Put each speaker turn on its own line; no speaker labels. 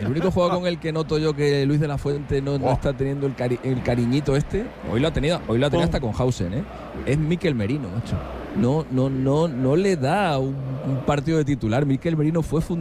único jugador con el que noto yo que Luis de la Fuente no está teniendo el cariñito este, hoy lo ha tenido hasta con Hausen, es Mikel Merino, macho. No le da un partido de titular. Mikel Merino fue fundamental